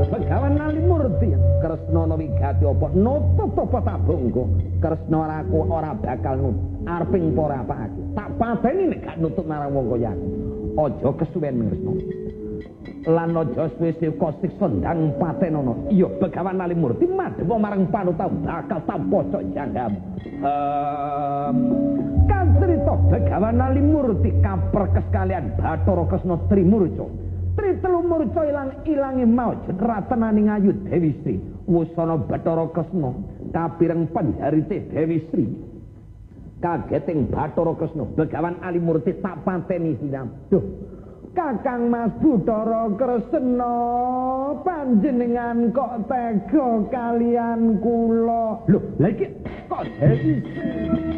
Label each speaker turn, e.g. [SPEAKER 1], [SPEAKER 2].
[SPEAKER 1] Begawan Nalimurti Kresna wigati apa nutut apa tak bongko Kresna ora bakal nutut areping para apake tak pateni nek gak nutut marang wong kaya aku aja kesuwen Kresna lan aja suwe-suwe siksa ndang patenono iya Begawan Nalimurti madhep marang panuta bakal tak pocok janggam kan cerita Begawan Nalimurti kaperkes kalian Bathara Kresna Trimurca Tritelu murca ilang-ilange maujud ratenaning ayu Dewi Sri wusana Bathara Kresna kapireng panjarite Dewi Sri kageting Bathara Kresna Begawan Nalimurti tak pateni sinam duh Kakang Mas Bathara Kresna panjenengan kok tega kalian kula lho lha iki kok Dewi Sri